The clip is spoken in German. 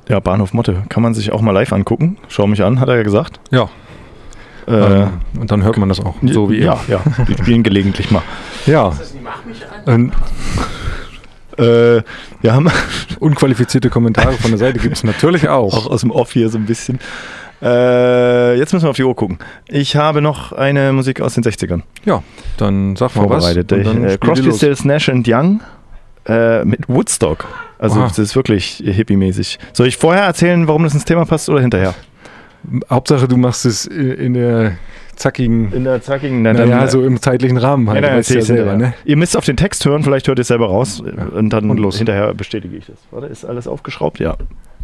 Ja, Bahnhof Motte. Kann man sich auch mal live angucken. Schau mich an, hat er ja gesagt. Ja. Und dann hört man das auch, so wie ja, ja, die spielen gelegentlich mal. Ja. Wir haben unqualifizierte Kommentare von der Seite gibt es natürlich auch. Auch aus dem Off hier so ein bisschen. Jetzt müssen wir auf die Uhr gucken. Ich habe noch eine Musik aus den 60ern. Ja, dann sag mal was. Vorbereitet. Crosby, Stills, Nash & Young mit Woodstock. Also das ist wirklich hippie-mäßig. Soll ich vorher erzählen, warum das ins Thema passt oder hinterher? Hauptsache, du machst es in der zackigen... so im zeitlichen Rahmen halt. Ja, selber, ne? Ihr müsst auf den Text hören, vielleicht hört ihr es selber raus und dann hinterher bestätige ich das. Warte, ist alles aufgeschraubt? Ja.